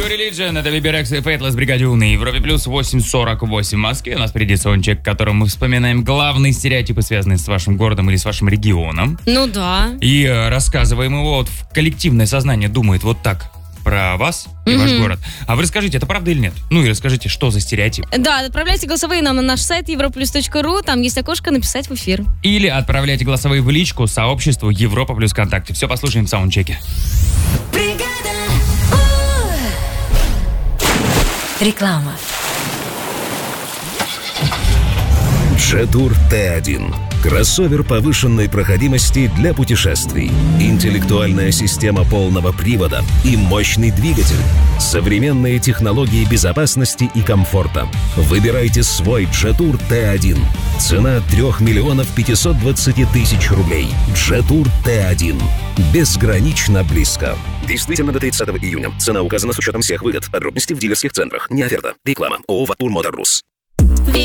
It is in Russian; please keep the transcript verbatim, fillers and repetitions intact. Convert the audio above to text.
True Religion, это Виберекс и Фейтлесс, Бригадюн, на Европе Плюс восемь сорок восемь в Москве. У нас впереди саундчек, в котором мы вспоминаем главные стереотипы, связанные с вашим городом или с вашим регионом. Ну да. И э, рассказываем его, вот коллективное сознание думает вот так про вас и mm-hmm. ваш город. А вы расскажите, это правда или нет? Ну и расскажите, что за стереотип. Да, отправляйте голосовые нам на наш сайт европлюс точка ру, там есть окошко «Написать в эфир». Или отправляйте голосовые в личку сообществу Европа Плюс ВКонтакте. Все послушаем в саундчеке. Реклама. Jetour ти один. Кроссовер повышенной проходимости для путешествий. Интеллектуальная система полного привода и мощный двигатель. Современные технологии безопасности и комфорта. Выбирайте свой Jetour ти один. Цена три миллиона пятьсот двадцать тысяч рублей. Jetour ти один. Безгранично близко. Действительно до тридцатого июня. Цена указана с учетом всех выгод. Подробности в дилерских центрах. Не оферта. Реклама. ООО «Ватур Мотор Рус».